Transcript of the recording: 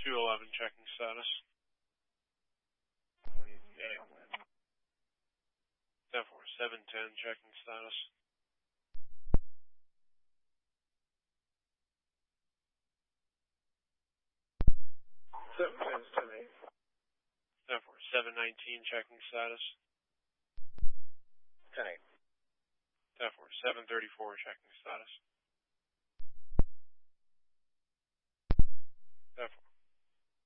211 checking status. 10-4, 710 checking status. 710's 10-8. 10-4, 719 checking status. 10-8. 10-4, 734 checking status.